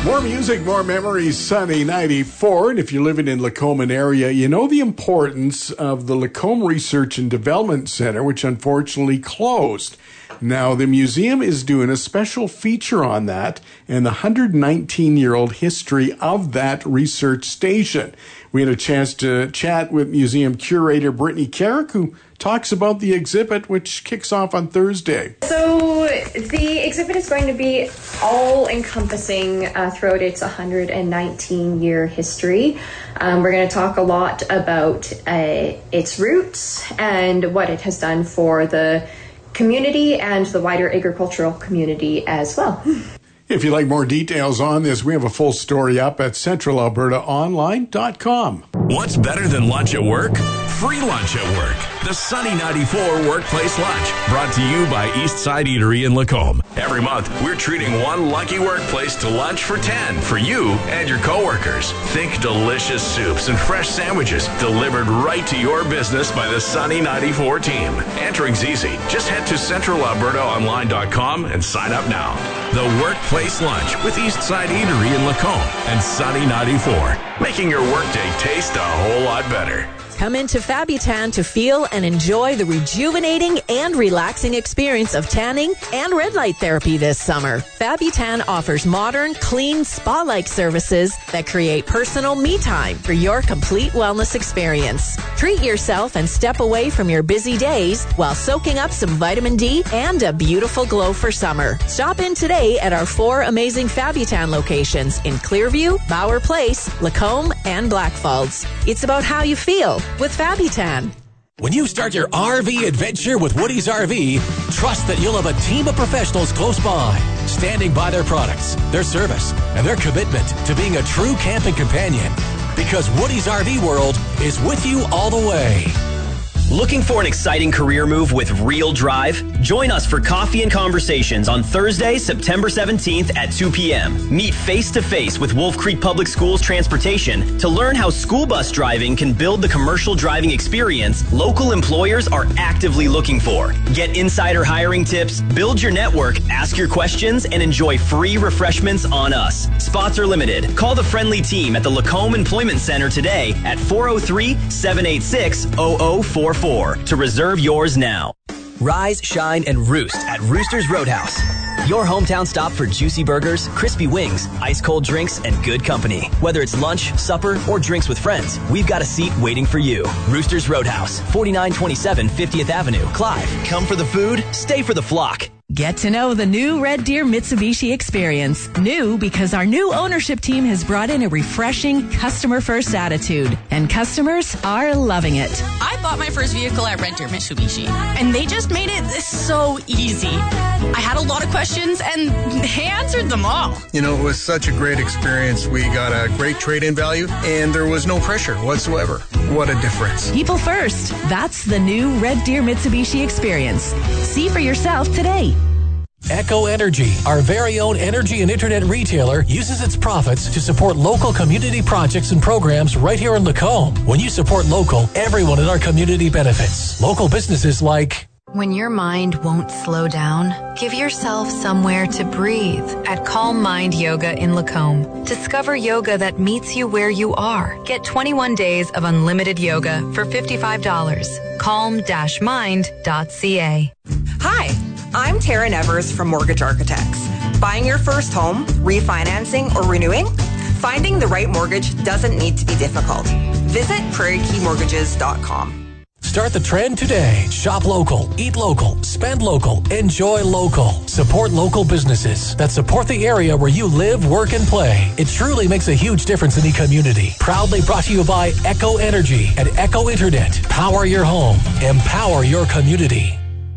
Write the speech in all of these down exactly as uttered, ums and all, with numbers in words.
More music, more memories, Sunny ninety-four. And if you're living in Lacombe area, you know the importance of the Lacombe Research and Development Center, which unfortunately closed. Now, the museum is doing a special feature on that and the one hundred nineteen-year-old history of that research station. We had a chance to chat with museum curator Brittany Carrick, who talks about the exhibit, which kicks off on Thursday. So the exhibit is going to be all-encompassing uh, throughout its one hundred nineteen-year history. Um, we're going to talk a lot about uh, its roots and what it has done for the community and the wider agricultural community as well. If you'd like more details on this, we have a full story up at central alberta online dot com. What's better than lunch at work? Free lunch at work. The Sunny ninety-four Workplace Lunch, brought to you by Eastside Eatery in Lacombe. Every month, we're treating one lucky workplace to lunch for ten for you and your coworkers. Think delicious soups and fresh sandwiches delivered right to your business by the Sunny ninety-four team. Entering's easy. Just head to central alberta online dot com and sign up now. The Workplace Lunch with Eastside Eatery in Lacombe and Sunny ninety-four, making your workday taste a whole lot better. Come into Fabutan to feel and enjoy the rejuvenating and relaxing experience of tanning and red light therapy this summer. Fabutan offers modern, clean, spa-like services that create personal me time for your complete wellness experience. Treat yourself and step away from your busy days while soaking up some vitamin D and a beautiful glow for summer. Stop in today at our four amazing Fabutan locations in Clearview, Bauer Place, Lacombe, and Blackfalds. It's about how you feel with Fabutan. When you start your R V adventure with Woody's R V, trust that you'll have a team of professionals close by, standing by their products, their service, and their commitment to being a true camping companion. Because Woody's R V World is with you all the way. Looking for an exciting career move with real drive? Join us for Coffee and Conversations on Thursday, September seventeenth at two p.m. Meet face-to-face with Wolf Creek Public Schools Transportation to learn how school bus driving can build the commercial driving experience local employers are actively looking for. Get insider hiring tips, build your network, ask your questions, and enjoy free refreshments on us. Spots are limited. Call the friendly team at the Lacombe Employment Center today at four oh three, seven eight six, oh oh four four to reserve yours now. Rise, shine, and roost at Rooster's Roadhouse. Your hometown stop for juicy burgers, crispy wings, ice-cold drinks, and good company. Whether it's lunch, supper, or drinks with friends, we've got a seat waiting for you. Rooster's Roadhouse, forty-nine twenty-seven fiftieth Avenue, Clive. Come for the food, stay for the flock. Get to know the new Red Deer Mitsubishi experience. New because our new ownership team has brought in a refreshing customer-first attitude, and customers are loving it. I bought my first vehicle at Red Deer Mitsubishi, and they just made it so easy. I had a lot of questions, and they answered them all. You know, it was such a great experience. We got a great trade-in value, and there was no pressure whatsoever. What a difference. People first. That's the new Red Deer Mitsubishi experience. See for yourself today. Echo Energy, our very own energy and internet retailer, uses its profits to support local community projects and programs right here in Lacombe. When you support local, everyone in our community benefits. Local businesses like... When your mind won't slow down, give yourself somewhere to breathe at Calm Mind Yoga in Lacombe. Discover yoga that meets you where you are. Get twenty-one days of unlimited yoga for fifty-five dollars. calm dash mind dot c a. Hi, I'm Tara Nevers from Mortgage Architects. Buying your first home, refinancing, or renewing? Finding the right mortgage doesn't need to be difficult. Visit prairie key mortgages dot com. Start the trend today. Shop local, eat local, spend local, enjoy local. Support local businesses that support the area where you live, work, and play. It truly makes a huge difference in the community. Proudly brought to you by Echo Energy and Echo Internet. Power your home. Empower your community.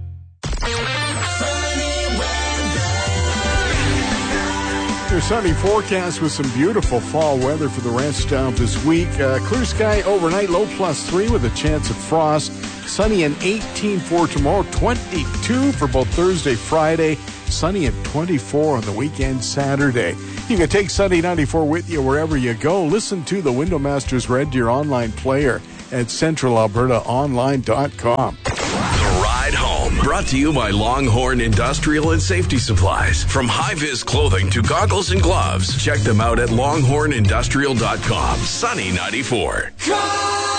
Your sunny forecast with some beautiful fall weather for the rest of this week. Uh, clear sky overnight, low plus three with a chance of frost. Sunny and eighteen for tomorrow, twenty-two for both Thursday, Friday. Sunny and twenty-four on the weekend, Saturday. You can take Sunny ninety-four with you wherever you go. Listen to the Window Masters Red Deer online player at central alberta online dot com. The Ride Home. Lacombe. Brought to you by Longhorn Industrial and Safety Supplies. From high-vis clothing to goggles and gloves, check them out at longhorn industrial dot com. Sunny ninety-four.